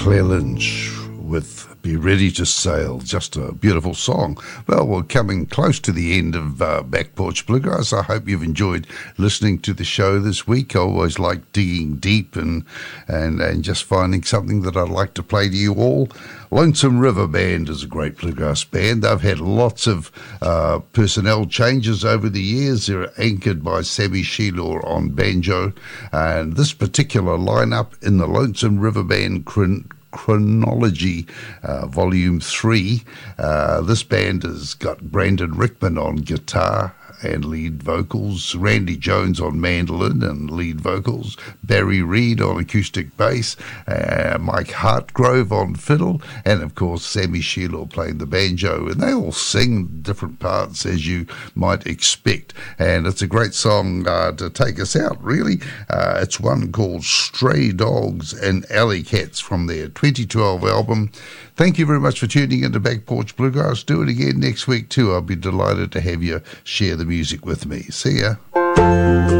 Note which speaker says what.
Speaker 1: Claire Lynch with Be Ready to Sail. Just a beautiful song. Well, we're coming close to the end of Back Porch Bluegrass. I hope you've enjoyed listening to the show this week. I always like digging deep and just finding something that I'd like to play to you all. Lonesome River Band is a great bluegrass band. They've had lots of personnel changes over the years. They're anchored by Sammy Sheilor on banjo. And this particular lineup in the Lonesome River Band Chronology Volume 3. This band has got Brandon Rickman on guitar and lead vocals, Randy Jones on mandolin and lead vocals, Barry Reed on acoustic bass, Mike Hartgrove on fiddle, and of course Sammy Sheilor playing the banjo. And they all sing different parts as you might expect. And it's a great song to take us out, really. It's one called Stray Dogs and Alley Cats from their 2012 album. Thank you very much for tuning into Back Porch Bluegrass. Do it again next week too. I'll be delighted to have you share the music with me. See ya.